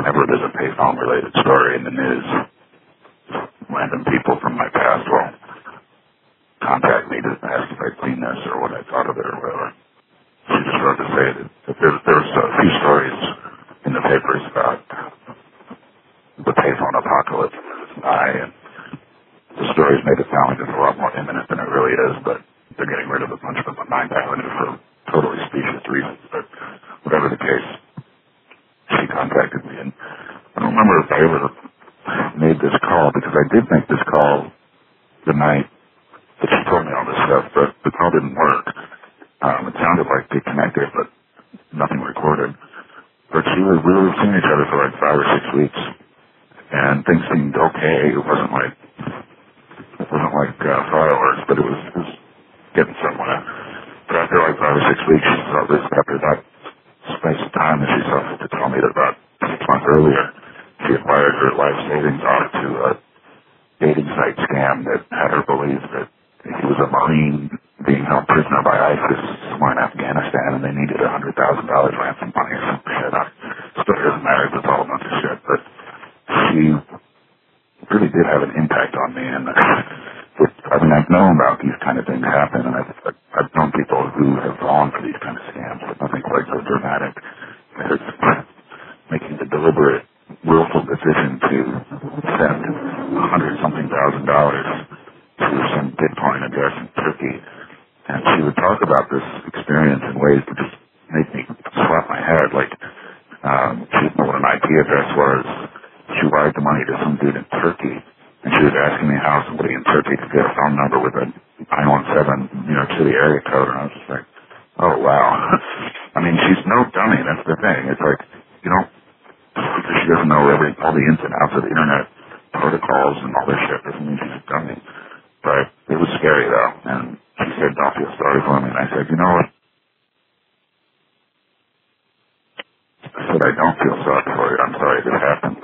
whenever there's a payphone-related story in the news, random people from my past will contact me to ask if I clean this or what I thought of it or whatever. She just wrote to say that there's a few stories in the papers about the payphone apocalypse and the stories made it sound like it's a lot more imminent than it really is, but they're getting rid of a bunch of them on 9th Avenue for totally specious reasons. But whatever the case, she contacted me, and I don't remember if I ever made this call, because I did make this call the night that she told me all this stuff, but the call didn't work. It sounded like they connected, but nothing recorded. But we were seeing each other for like 5 or 6 weeks, and things seemed okay. It wasn't like fireworks, but it was getting somewhere. But after like 5 or 6 weeks, she saw this. After that space of time that she saw to tell me that about 6 months earlier, she acquired her life savings off to a dating site scam that had her believe that he was a Marine being held prisoner by ISIS somewhere in Afghanistan, and they needed $100,000 ransom money or some shit. Still doesn't matter. It's all a bunch of shit. But she really did have an impact on me, and I've known about these kind of things happen, and I've known people who have fallen for these kind of scams, but nothing quite so dramatic as making the deliberate, willful decision to send $100-something thousand to some Bitcoin address in Turkey. And she would talk about this experience in ways that just make me slap my head. Like, she didn't know what an IP address was. She wired the money to some dude in Turkey, and she was asking me how somebody in Turkey could get a phone number with a 917 New York City area code, and I was just like, oh, wow. I mean, she's no dummy, that's the thing. It's like, because she doesn't know all the ins and outs of the internet protocols and all this shit doesn't mean she's a dummy. But it was scary, though, and she said, don't feel sorry for me, and I said, you know what? I said, I don't feel sorry for you. I'm sorry this happened.